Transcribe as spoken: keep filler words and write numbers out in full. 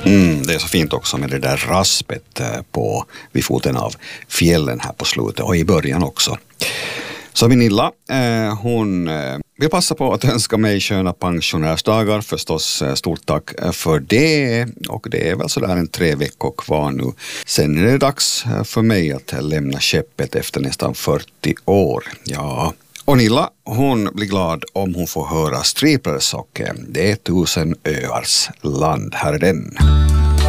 Mm, det är så fint också med det där raspet på vid foten av fjällen här på slutet och i början också. Så Vinilla, eh, hon eh, vill passa på att önska mig sköna pensionärsdagar. Förstås eh, stort tack för det. Och det är väl sådär en tre veckor kvar nu. Sen är det dags för mig att lämna skeppet efter nästan fyrtio år. Ja. Och Nilla, hon blir glad om hon får höra Strippers och det är tusen öars land. Här är den.